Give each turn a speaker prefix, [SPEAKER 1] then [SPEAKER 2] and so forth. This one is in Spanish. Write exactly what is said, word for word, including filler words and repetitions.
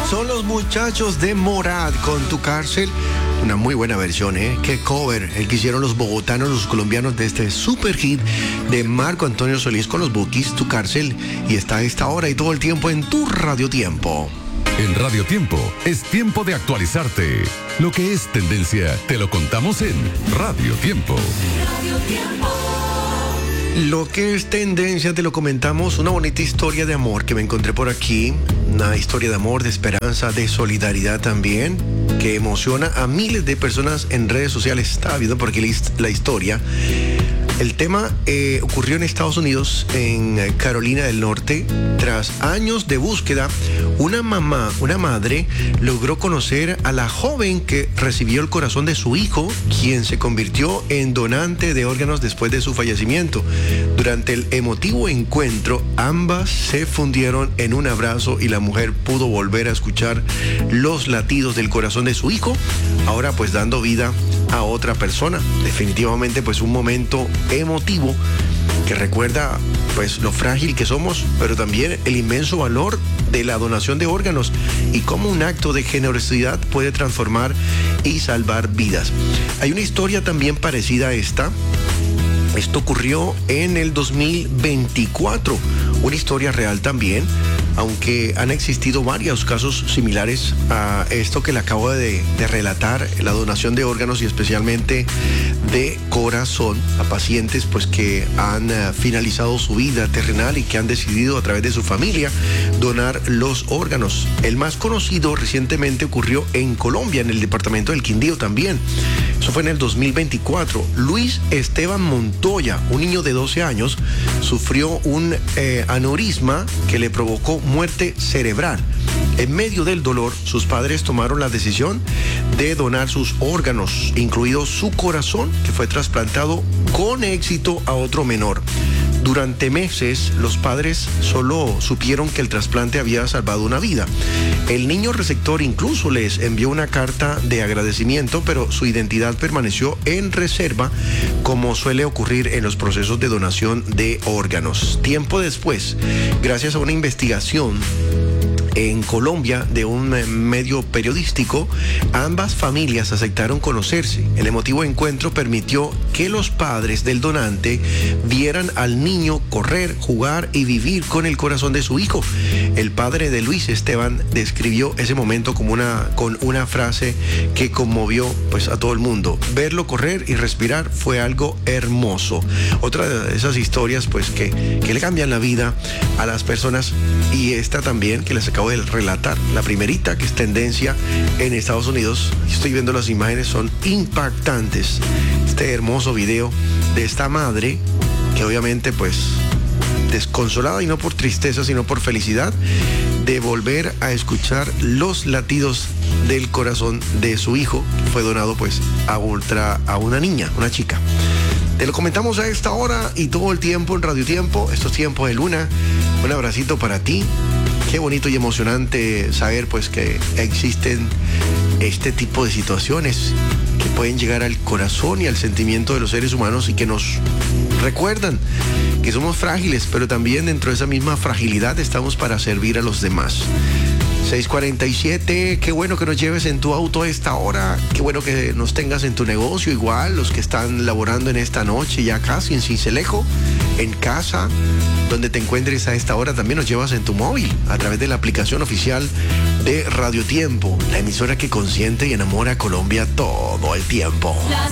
[SPEAKER 1] Son los muchachos de Morat con Tu Cárcel. Una muy buena versión, ¿eh? Qué cover el que hicieron los bogotanos, los colombianos de este super hit de Marco Antonio Solís con los Bukis, Tu Cárcel. Y está a esta hora y todo el tiempo en tu Radio Tiempo.
[SPEAKER 2] En Radio Tiempo es tiempo de actualizarte. Lo que es tendencia te lo contamos en Radio Tiempo.
[SPEAKER 3] Radio Tiempo.
[SPEAKER 1] Lo que es tendencia te lo comentamos, una bonita historia de amor que me encontré por aquí, una historia de amor, de esperanza, de solidaridad también, que emociona a miles de personas en redes sociales. Estaba viendo por aquí la historia. El tema eh, ocurrió en Estados Unidos, en Carolina del Norte. Tras años de búsqueda, una mamá, una madre, logró conocer a la joven que recibió el corazón de su hijo, quien se convirtió en donante de órganos después de su fallecimiento. Durante el emotivo encuentro, ambas se fundieron en un abrazo y la mujer pudo volver a escuchar los latidos del corazón de su hijo, ahora pues dando vida a otra persona. Definitivamente pues un momento emotivo que recuerda pues lo frágil que somos, pero también el inmenso valor de la donación de órganos y cómo un acto de generosidad puede transformar y salvar vidas. Hay una historia también parecida a esta. Esto ocurrió en el dos mil veinticuatro, una historia real también, aunque han existido varios casos similares a esto que le acabo de, de relatar, la donación de órganos y especialmente de corazón a pacientes pues que han uh, finalizado su vida terrenal y que han decidido a través de su familia donar los órganos. El más conocido recientemente ocurrió en Colombia, en el departamento del Quindío también. Eso fue en el dos mil veinticuatro. Luis Esteban Montoya, un niño de doce años, sufrió un eh, aneurisma que le provocó muerte cerebral. En medio del dolor, sus padres tomaron la decisión de donar sus órganos, incluido su corazón, que fue trasplantado con éxito a otro menor. Durante meses, los padres solo supieron que el trasplante había salvado una vida. El niño receptor incluso les envió una carta de agradecimiento, pero su identidad permaneció en reserva, como suele ocurrir en los procesos de donación de órganos. Tiempo después, gracias a una investigación en Colombia de un medio periodístico, ambas familias aceptaron conocerse. El emotivo encuentro permitió que los padres del donante vieran al niño correr, jugar y vivir con el corazón de su hijo. El padre de Luis Esteban describió ese momento como una, con una frase que conmovió pues, a todo el mundo. Verlo correr y respirar fue algo hermoso. Otra de esas historias pues, que, que le cambian la vida a las personas, y esta también que les acabo de relatar, la primerita, que es tendencia en Estados Unidos. Estoy viendo las imágenes, son impactantes. Este hermoso video de esta madre que obviamente pues desconsolada, y no por tristeza sino por felicidad de volver a escuchar los latidos del corazón de su hijo, que fue donado pues a, ultra, a una niña, una chica. Te lo comentamos a esta hora y todo el tiempo en Radio Tiempo, estos tiempos de luna. Un abracito para ti. Qué bonito y emocionante saber pues que existen este tipo de situaciones que pueden llegar al corazón y al sentimiento de los seres humanos y que nos recuerdan que somos frágiles, pero también dentro de esa misma fragilidad estamos para servir a los demás. seis cuarenta y siete, qué bueno que nos lleves en tu auto a esta hora, qué bueno que nos tengas en tu negocio, igual los que están laborando en esta noche ya casi en Sincelejo, en casa, donde te encuentres a esta hora, también nos llevas en tu móvil a través de la aplicación oficial de Radio Tiempo, la emisora que consiente y enamora a Colombia todo el tiempo.